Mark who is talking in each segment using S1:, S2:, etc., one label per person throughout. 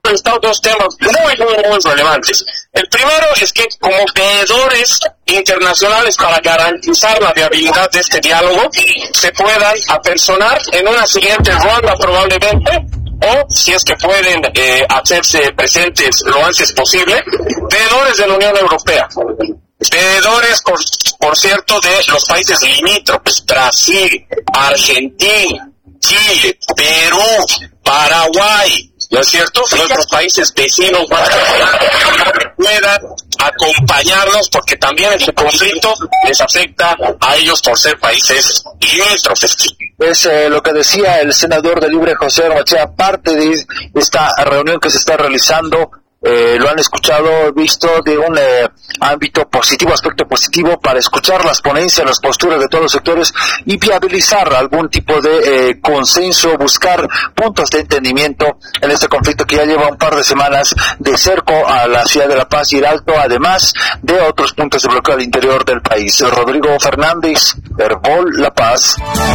S1: están dos temas muy relevantes. El primero es que como veedores internacionales para garantizar la viabilidad de este diálogo se puedan apersonar en una siguiente ronda probablemente, o si es que pueden hacerse presentes lo antes posible, veedores de la Unión Europea, veedores por cierto de los países limítrofes, Brasil, Argentina, Chile, Perú, Paraguay, ¿no es cierto? Nuestros países vecinos para que puedan acompañarnos, porque también este conflicto les afecta a ellos por ser países limítrofes.
S2: Es lo que decía el senador de Libre, José Armachea, parte de esta reunión que se está realizando. Lo han escuchado, visto de un ámbito positivo, aspecto positivo, para escuchar las ponencias, las posturas de todos los sectores y viabilizar algún tipo de consenso, buscar puntos de entendimiento en este conflicto que ya lleva un par de semanas de cerco a la ciudad de La Paz y el Alto, además de otros puntos de bloqueo al interior del país. Rodrigo Fernández, Herbol, La Paz.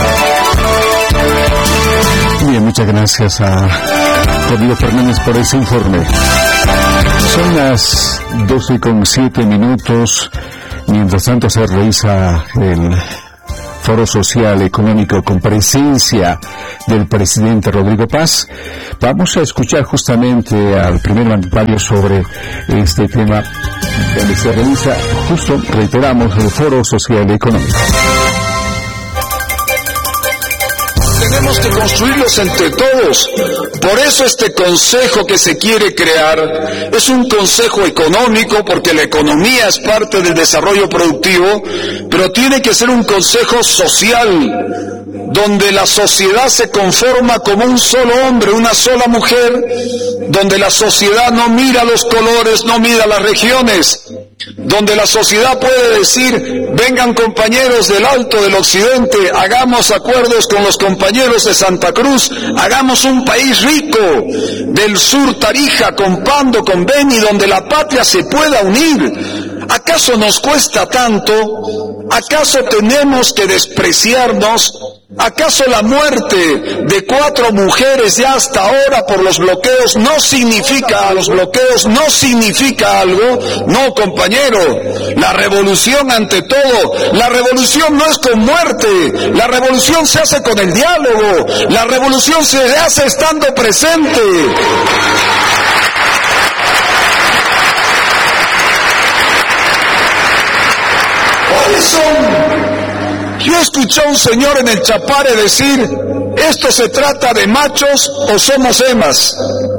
S3: Bien, muchas gracias a Rodrigo Fernández por ese informe. Son las 12:07. Mientras tanto se realiza el Foro Social Económico con presencia del presidente Rodrigo Paz. Vamos a escuchar justamente al primer mandatario sobre este tema donde se realiza, justo reiteramos, el Foro Social Económico.
S4: Tenemos que construirlos entre todos. Por eso este consejo que se quiere crear es un consejo económico, porque la economía es parte del desarrollo productivo, pero tiene que ser un consejo social, donde la sociedad se conforma como un solo hombre, una sola mujer, donde la sociedad no mira los colores, no mira las regiones, donde la sociedad puede decir: vengan compañeros del Alto, del Occidente, hagamos acuerdos con los compañeros de Santa Cruz, hagamos un país rico, del sur Tarija, con Pando, con Beni, donde la patria se pueda unir. ¿Acaso nos cuesta tanto? ¿Acaso tenemos que despreciarnos? ¿Acaso la muerte de 4 mujeres ya hasta ahora por los bloqueos no significa algo? No, compañero, la revolución ante todo, la revolución no es con muerte, la revolución se hace con el diálogo, la revolución se hace estando presente. Yo escuché a un señor en el Chapare decir: ¿esto se trata de machos o somos hembras?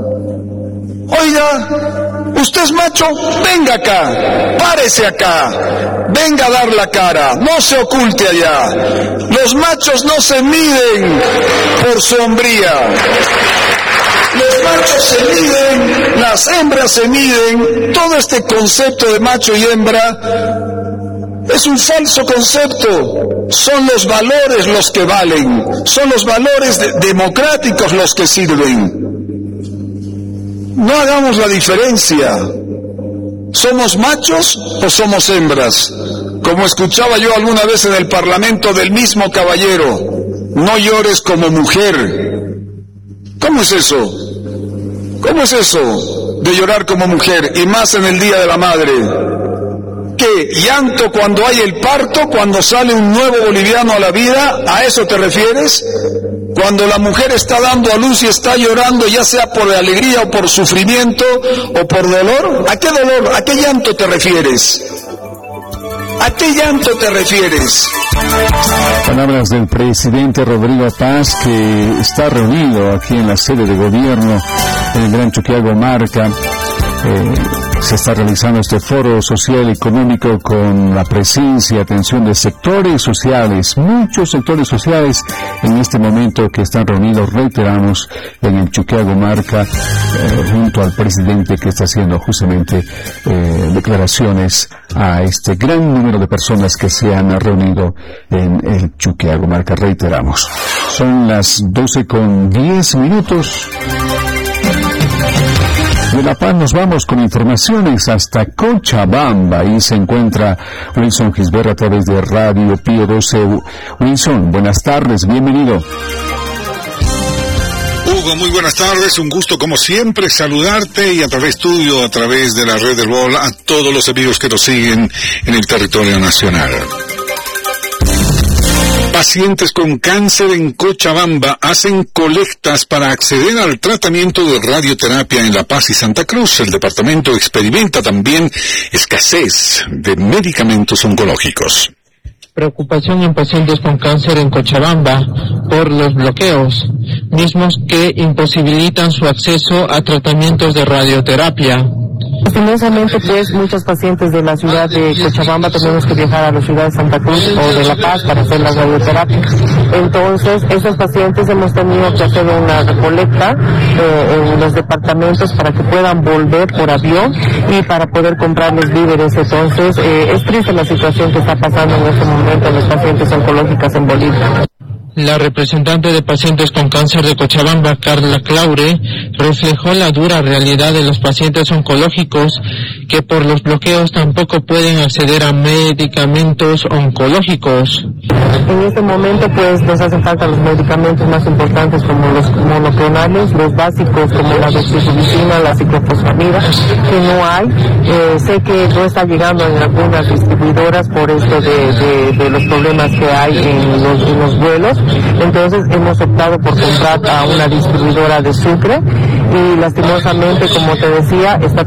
S4: Oiga, ¿usted es macho? Venga acá, párese acá, venga a dar la cara, no se oculte allá. Los machos no se miden por su hombría. Los machos se miden, las hembras se miden. Todo este concepto de macho y hembra es un falso concepto. Son los valores los que valen, son los valores democráticos los que sirven. No hagamos la diferencia. ¿Somos machos o somos hembras? Como escuchaba yo alguna vez en el Parlamento del mismo caballero: no llores como mujer. ¿Cómo es eso? ¿Cómo es eso de llorar como mujer? Y más en el Día de la Madre. ¿Qué? ¿Llanto cuando hay el parto, cuando sale un nuevo boliviano a la vida? ¿A eso te refieres? Cuando la mujer está dando a luz y está llorando, ya sea por alegría o por sufrimiento o por dolor. ¿A qué dolor? ¿A qué llanto te refieres? ¿A qué llanto te refieres?
S3: Palabras del presidente Rodrigo Paz, que está reunido aquí en la sede de gobierno en el Gran Chuquiaguamarca. Se está realizando este foro social económico con la presencia y atención de sectores sociales, muchos sectores sociales en este momento que están reunidos, reiteramos, en el Chuquiaguamarca, junto al presidente, que está haciendo justamente declaraciones a este gran número de personas que se han reunido en el Chuquiaguamarca, reiteramos. Son las 12:10. De La Paz nos vamos con informaciones hasta Cochabamba. Ahí se encuentra Wilson Gisbert a través de Radio Pío 12. Wilson, buenas tardes, bienvenido.
S5: Un Hugo, muy buenas tardes, un gusto como siempre saludarte y a través tuyo, a través de la red del Bol, a todos los amigos que nos siguen en el territorio nacional. Pacientes con cáncer en Cochabamba hacen colectas para acceder al tratamiento de radioterapia en La Paz y Santa Cruz. El departamento experimenta también escasez de medicamentos oncológicos.
S6: Preocupación en pacientes con cáncer en Cochabamba por los bloqueos, mismos que imposibilitan su acceso a tratamientos de radioterapia.
S7: Lastimosamente, pues, muchos pacientes de la ciudad de Cochabamba tenemos que viajar a la ciudad de Santa Cruz o de La Paz para hacer la radioterapia. Entonces, esos pacientes hemos tenido que hacer una recolecta en los departamentos para que puedan volver por avión y para poder comprarles víveres. Entonces, es triste la situación que está pasando en este momento en los pacientes oncológicos en Bolivia.
S6: La representante de pacientes con cáncer de Cochabamba, Carla Claure, reflejó la dura realidad de los pacientes oncológicos que por los bloqueos tampoco pueden acceder a medicamentos oncológicos.
S7: En este momento, pues, nos hacen falta los medicamentos más importantes como los monoclonales, los básicos como la doxorubicina, la ciclofosfamida, que no hay. Sé que no está llegando en algunas distribuidoras por esto de los problemas que hay en los vuelos. Entonces hemos optado por comprar a una distribuidora de Sucre y lastimosamente, como te decía, está